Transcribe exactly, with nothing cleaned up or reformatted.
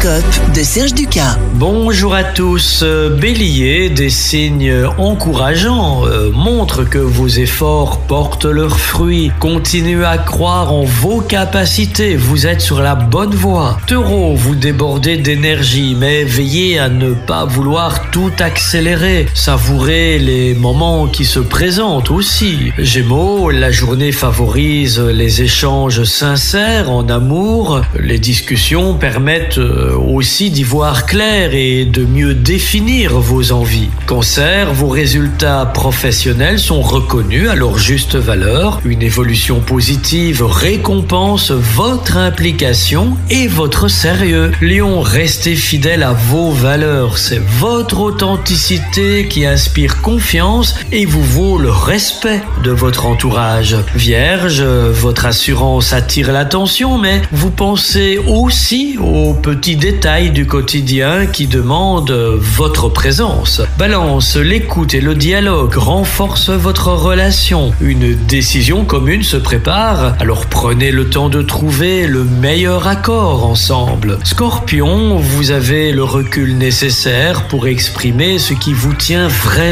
L'horoscope de Serge Ducas. Bonjour à tous. Euh, Bélier, des signes encourageants euh, montrent que vos efforts portent leurs fruits. Continuez à croire en vos capacités, vous êtes sur la bonne voie. Taureau, vous débordez d'énergie, mais veillez à ne pas vouloir tout accélérer. Savourez les moments qui se présentent aussi. Gémeaux, la journée favorise les échanges sincères en amour. Les discussions permettent aussi d'y voir clair et de mieux définir vos envies. Cancer, vos résultats professionnels sont reconnus à leur juste valeur. Une évolution positive récompense votre implication et votre sérieux. Lion, restez fidèle à vos valeurs. C'est votre authenticité qui inspire confiance et vous vaut le respect de votre entourage. Vierge, votre assurance attire l'attention, mais vous pensez aussi aux petits détails du quotidien qui demandent votre présence. Balance, l'écoute et le dialogue renforcent votre relation. Une décision commune se prépare, alors prenez le temps de trouver le meilleur accord ensemble. Scorpion, vous avez le recul nécessaire pour exprimer ce qui vous tient vraiment